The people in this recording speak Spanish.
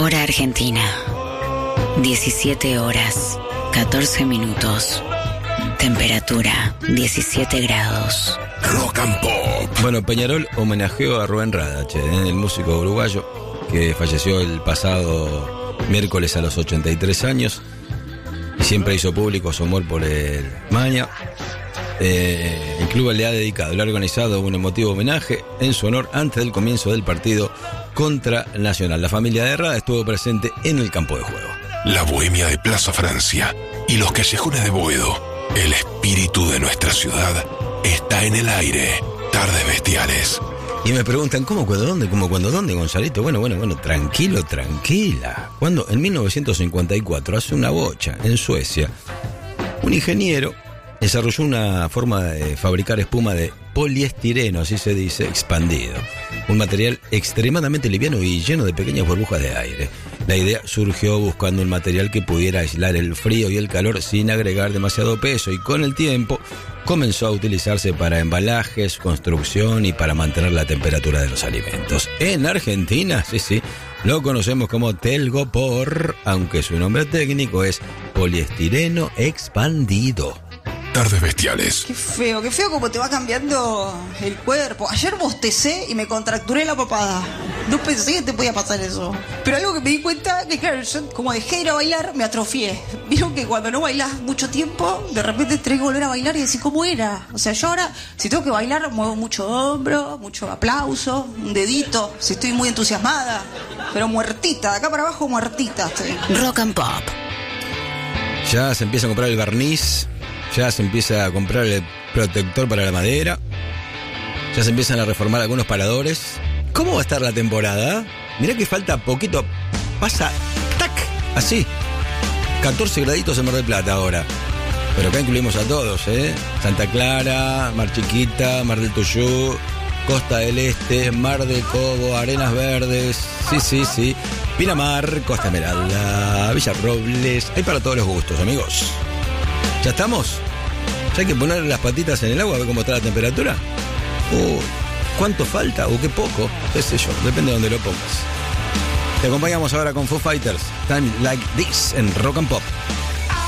Hora Argentina, 17 horas, 14 minutos. Temperatura, 17 grados. Rock and Pop. Bueno, Peñarol homenajeó a Rubén Rada, el músico uruguayo que falleció el pasado miércoles a los 83 años y siempre hizo público su amor por el Maña. El club le ha organizado un emotivo homenaje en su honor antes del comienzo del partido contra Nacional. La familia de Rada estuvo presente en el campo de juego. La bohemia de Plaza Francia y los callejones de Boedo. El espíritu de nuestra ciudad está en el aire. Tardes Bestiales. Y me preguntan, ¿cómo, cuándo, dónde? ¿Cómo, cuándo, dónde, Gonzalito? Bueno, tranquila. Cuando en 1954, hace una bocha, en Suecia, un ingeniero desarrolló una forma de fabricar espuma de poliestireno, así se dice, expandido. Un material extremadamente liviano y lleno de pequeñas burbujas de aire. La idea surgió buscando un material que pudiera aislar el frío y el calor sin agregar demasiado peso, y con el tiempo comenzó a utilizarse para embalajes, construcción y para mantener la temperatura de los alimentos. En Argentina, sí, lo conocemos como telgopor, aunque su nombre técnico es poliestireno expandido. Tardes Bestiales. Qué feo como te va cambiando el cuerpo. Ayer bostecé y me contracturé la papada. No pensé que te podía pasar eso. Pero algo que me di cuenta, que claro, yo como dejé de ir a bailar, me atrofié. Vieron que cuando no bailás mucho tiempo, de repente tenés que volver a bailar y decís, ¿cómo era? O sea, yo ahora, si tengo que bailar, muevo mucho hombro, mucho aplauso, un dedito, si estoy muy entusiasmada. Pero muertita, de acá para abajo muertita estoy. Rock and Pop. Ya se empieza a comprar el barniz. Ya se empieza a comprar el protector para la madera. Ya se empiezan a reformar algunos paradores. ¿Cómo va a estar la temporada? Mirá que falta poquito. Pasa, ¡tac! Así. 14 graditos en Mar del Plata ahora. Pero acá incluimos a todos, Santa Clara, Mar Chiquita, Mar del Tuyú, Costa del Este, Mar del Cobo, Arenas Verdes. Sí. Pinamar, Costa Esmeralda, Villa Robles. Hay para todos los gustos, amigos. ¿Ya estamos? ¿Ya hay que poner las patitas en el agua a ver cómo está la temperatura? ¿Cuánto falta? ¿O qué poco? Qué sé yo, depende de dónde lo pongas. Te acompañamos ahora con Foo Fighters, Time Like This en Rock and Pop.